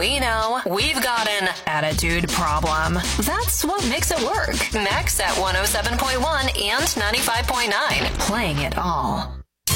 We know we've got an attitude problem. That's what makes it work. Next at 107.1 and 95.9. Playing it all.